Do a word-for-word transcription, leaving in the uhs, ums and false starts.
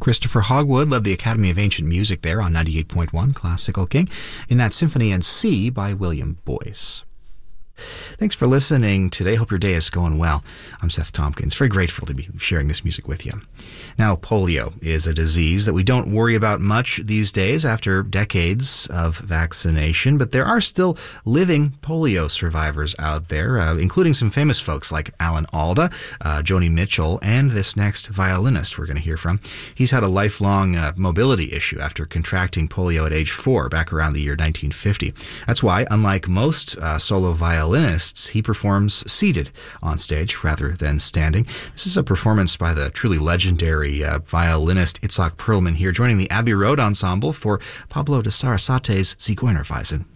Christopher Hogwood led the Academy of Ancient Music there on ninety-eight point one Classical King in that Symphony in C by William Boyce. Thanks for listening today. Hope your day is going well. I'm Seth Tompkins. Very grateful to be sharing this music with you. Now, polio is a disease that we don't worry about much these days after decades of vaccination, but there are still living polio survivors out there, uh, including some famous folks like Alan Alda, uh, Joni Mitchell, and this next violinist we're going to hear from. He's had a lifelong uh, mobility issue after contracting polio at age four back around the year nineteen fifty. That's why, unlike most uh, solo violinists, he performs seated on stage rather than standing. This is a performance by the truly legendary uh, violinist Itzhak Perlman here, joining the Abbey Road Ensemble for Pablo de Sarasate's Zigeunerweisen.